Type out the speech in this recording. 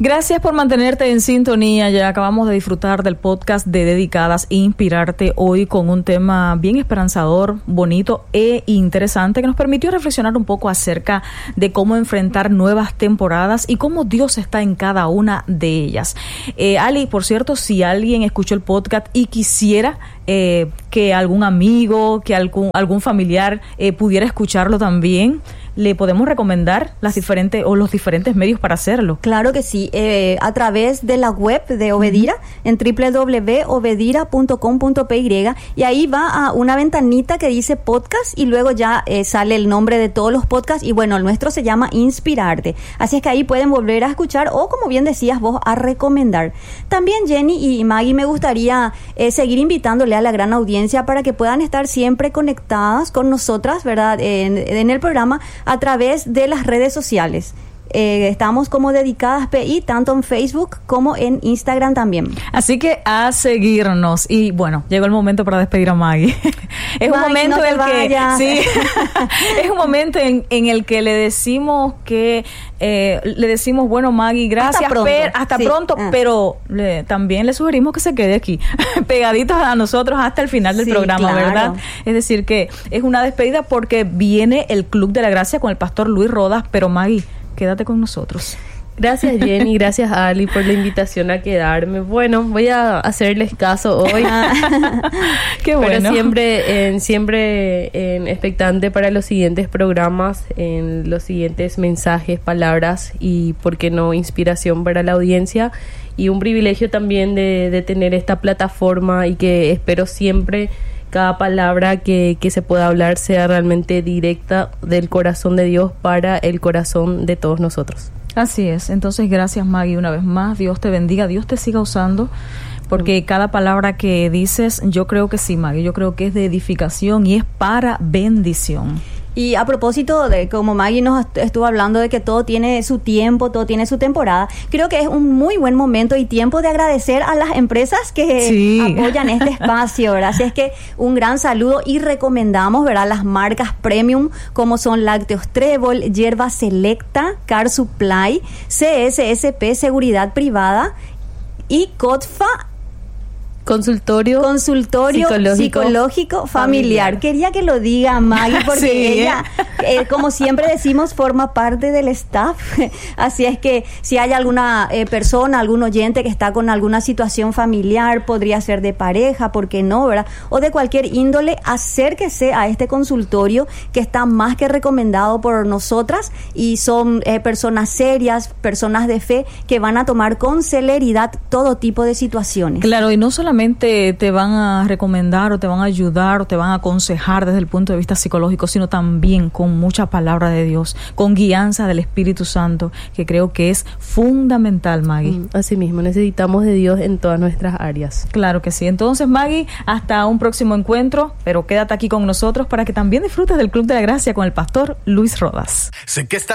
Gracias por mantenerte en sintonía. Ya acabamos de disfrutar del podcast de Dedicadas e Inspirarte hoy con un tema bien esperanzador, bonito e interesante que nos permitió reflexionar un poco acerca de cómo enfrentar nuevas temporadas y cómo Dios está en cada una de ellas. Ali, por cierto, si alguien escuchó el podcast y quisiera que algún amigo, que algún familiar pudiera escucharlo también, ¿le podemos recomendar los diferentes medios para hacerlo? Claro que sí, a través de la web de Obedira, en www.obedira.com.py, y ahí va a una ventanita que dice podcast y luego ya sale el nombre de todos los podcasts, y bueno, el nuestro se llama Inspirarte, así es que ahí pueden volver a escuchar o, como bien decías vos, a recomendar. También Jenny y Maggie, me gustaría seguir invitándole a la gran audiencia para que puedan estar siempre conectadas con nosotras, ¿verdad?, en el programa a través de las redes sociales. Estamos como Dedicadas PI, tanto en Facebook como en Instagram también. Así que a seguirnos. Y bueno, llegó el momento para despedir a Maggie. Es un momento en el que sí, es un momento en el que le decimos bueno, Maggie, gracias, hasta pronto, pero también le sugerimos que se quede aquí, pegaditos a nosotros hasta el final del programa, claro. ¿Verdad? Es decir, que es una despedida porque viene el Club de la Gracia con el pastor Luis Rodas, pero Maggie, quédate con nosotros. Gracias, Jenny, gracias, Ali, por la invitación a quedarme. Bueno, voy a hacerles caso hoy. Qué bueno. Pero siempre expectante para los siguientes programas, en los siguientes mensajes, palabras y, ¿por qué no, inspiración para la audiencia? Y un privilegio también de tener esta plataforma, y que espero siempre cada palabra que se pueda hablar sea realmente directa del corazón de Dios para el corazón de todos nosotros. Así es. Entonces, gracias, Maggie, una vez más. Dios te bendiga, Dios te siga usando, porque cada palabra que dices, yo creo que sí, Maggie, yo creo que es de edificación y es para bendición. Y a propósito de, como Maggie nos estuvo hablando de que todo tiene su tiempo, todo tiene su temporada, creo que es un muy buen momento y tiempo de agradecer a las empresas que apoyan este espacio, ¿verdad? Así es que un gran saludo, y recomendamos, ¿verdad?, las marcas premium como son Lácteos Trébol, Hierba Selecta, Car Supply, CSSP Seguridad Privada y COTFA Consultorio psicológico familiar. Quería que lo diga Maggie, porque ella, como siempre decimos, forma parte del staff. Así es que si hay alguna persona, algún oyente que está con alguna situación familiar, podría ser de pareja, ¿por qué no, verdad?, o de cualquier índole, acérquese a este consultorio que está más que recomendado por nosotras, y son personas serias, personas de fe, que van a tomar con celeridad todo tipo de situaciones. Claro, y no solamente te van a recomendar o te van a ayudar o te van a aconsejar desde el punto de vista psicológico, sino también con mucha palabra de Dios, con guianza del Espíritu Santo, que creo que es fundamental, Maggie. Así mismo, necesitamos de Dios en todas nuestras áreas. Claro que sí. Entonces, Maggie, hasta un próximo encuentro, pero quédate aquí con nosotros para que también disfrutes del Club de la Gracia con el pastor Luis Rodas. Sé que estás